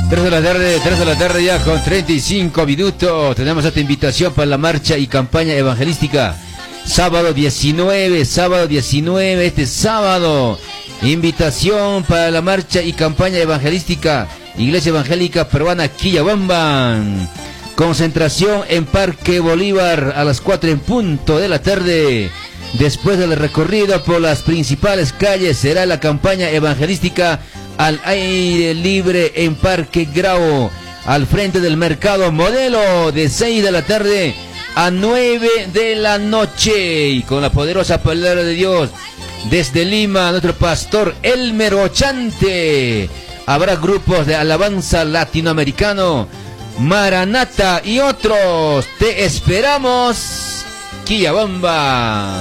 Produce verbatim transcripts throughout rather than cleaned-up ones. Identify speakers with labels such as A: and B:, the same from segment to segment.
A: tres de la tarde, tres de la tarde ya con treinta y cinco minutos. Tenemos esta invitación para la marcha y campaña evangelística. Sábado diecinueve, sábado diecinueve, este sábado. Invitación para la marcha y campaña evangelística. Iglesia Evangélica Peruana Quillabamba. Concentración en Parque Bolívar a las cuatro en punto de la tarde. Después del recorrido por las principales calles será la campaña evangelística al aire libre en Parque Grau, al frente del Mercado Modelo, de seis de la tarde a nueve de la noche. Y con la poderosa palabra de Dios desde Lima, nuestro pastor Elmer Ochante. Habrá grupos de alabanza latinoamericano, Maranata y otros. Te esperamos, Quillabamba.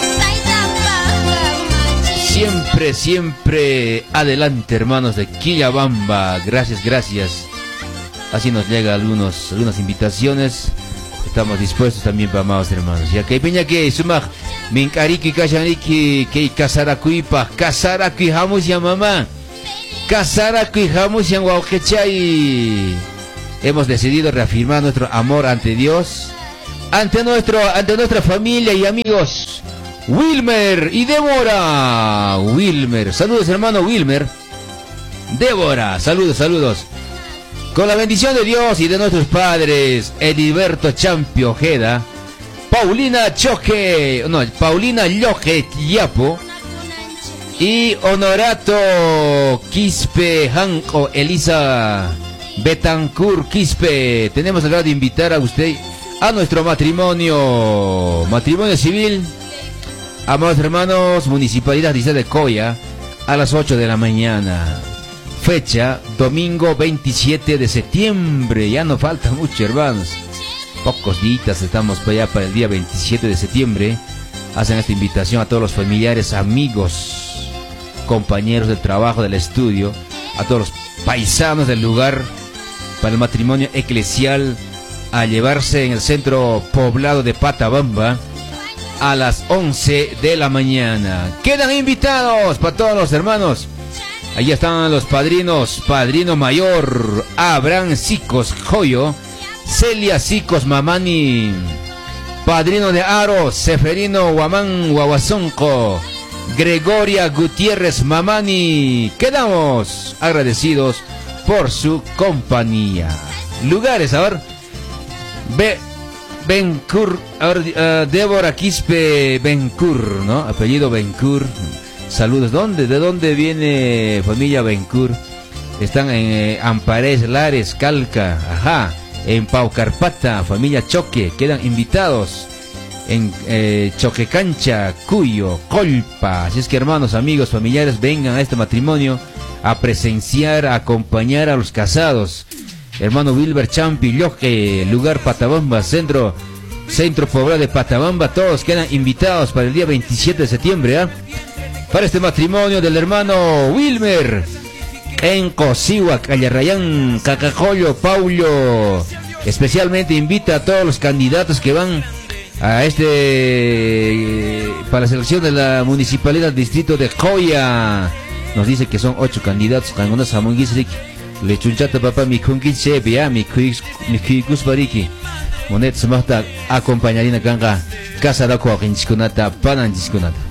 A: Siempre, siempre adelante, hermanos de Quillabamba. Gracias, gracias. Así nos llegan algunos, algunas invitaciones. Estamos dispuestos también para amados hermanos. Ya que peña que sumag minkariki kashaniki que casarakuipa casarakuy hamus ya mamá. Casarakuy hamus ya guauquechay. Hemos decidido reafirmar nuestro amor ante Dios, ante nuestro, ante nuestra familia y amigos. Wilmer y Débora. Wilmer, saludos hermano Wilmer. Débora, saludos, saludos. Con la bendición de Dios y de nuestros padres, Edilberto Champio Ojeda, Paulina Choque, no, Paulina Loje Yapo y Honorato Quispe Janco Elisa Betancur Quispe. Tenemos el grado de invitar a usted a nuestro matrimonio, matrimonio civil. Amados hermanos, Municipalidad de Coya, a las ocho de la mañana. Fecha, domingo veintisiete de septiembre. Ya no falta mucho, hermanos. Pocos días estamos para allá para el día veintisiete de septiembre. Hacen esta invitación a todos los familiares, amigos, compañeros del trabajo, del estudio, a todos los paisanos del lugar, para el matrimonio eclesial, a llevarse en el centro poblado de Patabamba a las once de la mañana. Quedan invitados para todos los hermanos. Allí están los padrinos. Padrino mayor Abraham Sicos Joyo, Celia Sicos Mamani. Padrino de Aro Seferino Guamán Guaguazonco, Gregoria Gutiérrez Mamani. Quedamos agradecidos por su compañía. Lugares, a ver. Ve Bencur, uh, Débora Quispe Bencur, ¿no? Apellido Bencur. Saludos. ¿Dónde? ¿De dónde viene familia Bencur? Están en eh, Amparés, Lares, Calca, ajá. En Paucarpata, familia Choque. Quedan invitados en eh, Choquecancha, Cuyo, Colpa. Así es que hermanos, amigos, familiares, vengan a este matrimonio a presenciar, a acompañar a los casados. Hermano Wilber Champi Loje, lugar Patabamba, centro, centro poblado de Patabamba. Todos quedan invitados para el día veintisiete de septiembre, ¿eh? Para este matrimonio del hermano Wilmer en Cosiwa, Callarrayán, Cacajoyo, Paulo. Especialmente invita a todos los candidatos que van a este para la selección de la municipalidad del distrito de Coya. Nos dice que son ocho candidatos. Algunos amonguisrik le chunchata papá mi kunki chepia mi kuis mi kuis bariki monet semahta acompañarina ganga casa da ko kinchikunata panan diskunata.